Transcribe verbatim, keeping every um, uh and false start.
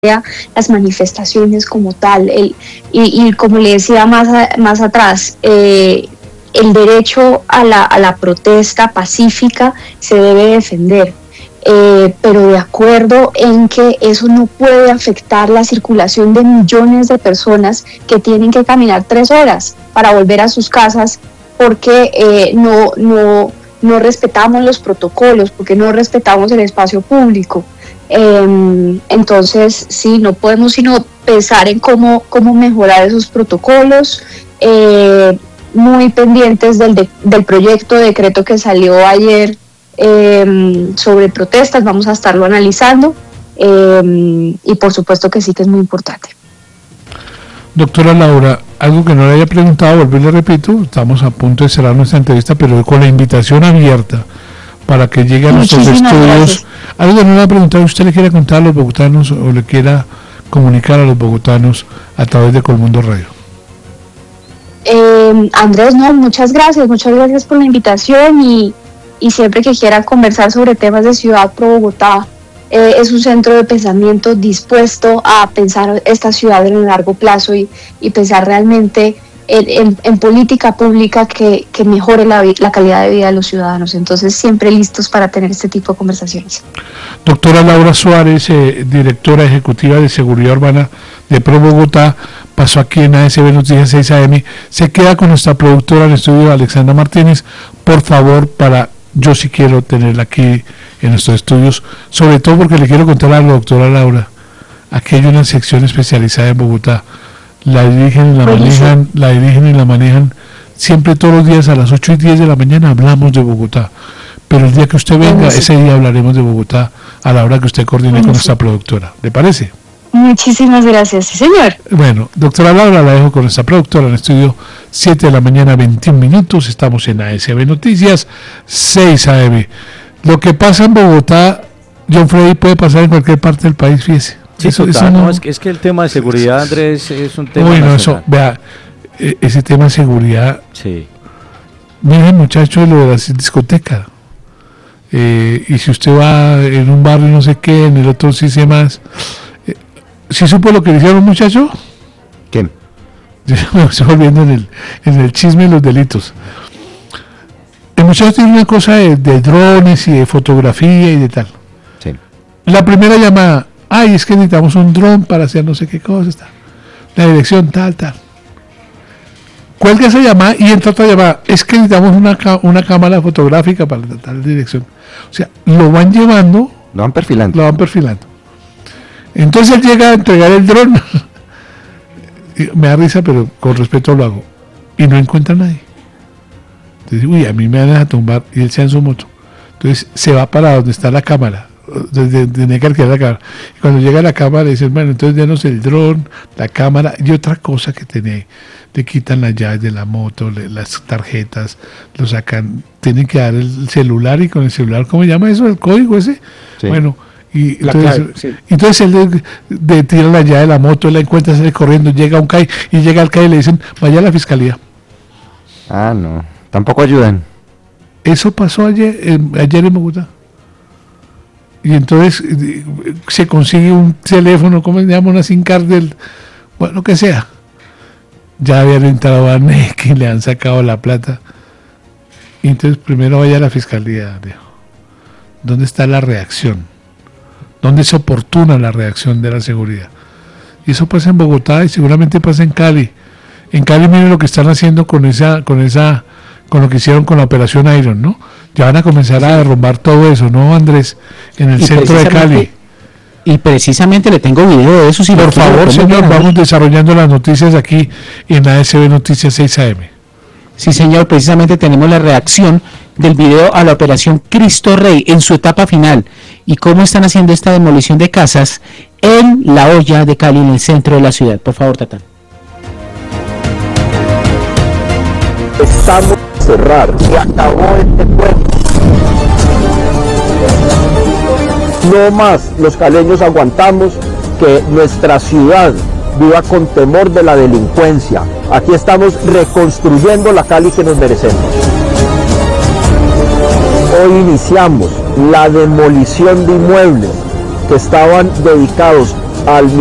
las manifestaciones como tal, el, y, y como le decía más, a, más atrás, eh, el derecho a la, a la protesta pacífica se debe defender, eh, pero de acuerdo en que eso no puede afectar la circulación de millones de personas que tienen que caminar tres horas para volver a sus casas porque eh, no, no, no respetamos los protocolos, porque no respetamos el espacio público. Eh, entonces, sí, no podemos sino pensar en cómo, cómo mejorar esos protocolos, eh, muy pendientes del, de, del proyecto de decreto que salió ayer eh, sobre protestas, vamos a estarlo analizando eh, y por supuesto que sí que es muy importante. Doctora Laura, algo que no le haya preguntado, vuelvo y le repito, estamos a punto de cerrar nuestra entrevista, pero con la invitación abierta para que llegue a nuestros Muchísimas estudios. Gracias. Algo que no le ha preguntado, ¿usted le quiere contar a los bogotanos o le quiera comunicar a los bogotanos a través de Colmundo Radio? Eh, Andrés, no, muchas gracias, muchas gracias por la invitación y, y siempre que quiera conversar sobre temas de Ciudad Pro Bogotá, eh, es un centro de pensamiento dispuesto a pensar esta ciudad en el largo plazo y, y pensar realmente En, en, en política pública que, que mejore la, la calidad de vida de los ciudadanos. Entonces, siempre listos para tener este tipo de conversaciones. Doctora Laura Suárez, eh, directora ejecutiva de Seguridad Urbana de Pro Bogotá, pasó aquí en A S B Noticias seis A M. Se queda con nuestra productora en el estudio, Alexandra Martínez. Por favor, para yo sí quiero tenerla aquí en nuestros estudios, sobre todo porque le quiero contar a la doctora Laura, aquí hay una sección especializada en Bogotá. La dirigen y la manejan, la dirigen y la manejan siempre todos los días a las ocho y diez de la mañana hablamos de Bogotá, pero el día que usted venga, ese día hablaremos de Bogotá a la hora que usted coordine con nuestra productora. ¿Le parece? Muchísimas gracias, sí señor. Bueno, doctora Laura, la dejo con nuestra productora en el estudio, siete de la mañana, veintiún minutos, estamos en A S B Noticias, seis A M. Lo que pasa en Bogotá, John Freddy, puede pasar en cualquier parte del país, fíjese. Sí, eso, total, eso no, no, es, que, es que el tema de seguridad, Andrés, es un tema bueno, nacional. eso, vea, ese tema de seguridad, sí. miren muchachos, lo de la discoteca, eh, y si usted va en un barrio no sé qué, en el otro sí sé más, eh, ¿sí supo lo que le hicieron muchacho? ¿Quién? Me estoy volviendo en el, en el chisme de los delitos. El muchacho tiene una cosa de, de drones y de fotografía y de tal. Sí. La primera llamada, ay, es que necesitamos un dron para hacer no sé qué cosa, tal. La dirección tal, tal. Cuelga esa llamada y entra otra llamada, es que necesitamos una, una cámara fotográfica para tal dirección. O sea, lo van llevando, lo van perfilando. Lo van perfilando. Entonces él llega a entregar el dron. Me da risa, pero con respeto lo hago. Y no encuentra a nadie. Entonces, uy, a mí me van a tumbar, y él se va en su moto. Entonces se va para donde está la cámara. Tenía que alquilar la cámara. Y cuando llega a la cámara le dicen, bueno, entonces denos el dron, la cámara y otra cosa que tiene, le quitan las llaves de la moto, le, las tarjetas, lo sacan, tienen que dar el celular y con el celular, ¿cómo se llama eso? ¿El código ese? Sí. Bueno, y entonces, clave, sí. entonces él de, de, tira la llave de la moto, él la encuentra, sale corriendo, llega a un C A I y llega al C A I y le dicen, vaya a la fiscalía. Ah, no, tampoco ayudan. Eso pasó ayer, eh, ayer en Bogotá. Y entonces se consigue un teléfono, ¿cómo se llama? Una SIM card del, bueno, lo que sea. Ya habían entrado a N E C y le han sacado la plata. Y entonces primero vaya a la fiscalía, viejo. ¿Dónde está la reacción? ¿Dónde es oportuna la reacción de la seguridad? Y eso pasa en Bogotá y seguramente pasa en Cali. En Cali miren lo que están haciendo con esa, con esa, con lo que hicieron con la operación Iron, ¿no? Ya van a comenzar a derrumbar todo eso, ¿no, Andrés? En el y centro de Cali. Y precisamente le tengo video de eso. Si Por favor, señor, vamos desarrollando las noticias aquí en A S B Noticias seis A M. Sí, señor, precisamente tenemos la reacción del video a la operación Cristo Rey en su etapa final y cómo están haciendo esta demolición de casas en La Hoya de Cali, en el centro de la ciudad. Por favor, Tatán. Estamos a cerrar. Se acabó este pueblo. No más los caleños aguantamos que nuestra ciudad viva con temor de la delincuencia. Aquí estamos reconstruyendo la Cali que nos merecemos. Hoy iniciamos la demolición de inmuebles que estaban dedicados al